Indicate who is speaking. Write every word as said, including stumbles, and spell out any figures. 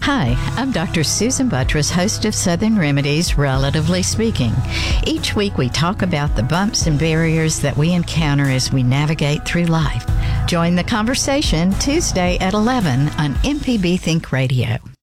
Speaker 1: Hi, I'm Doctor Susan Buttress, host of Southern Remedies, Relatively Speaking. Each week we talk about the bumps and barriers that we encounter as we navigate through life. Join the conversation Tuesday at eleven on M P B Think Radio.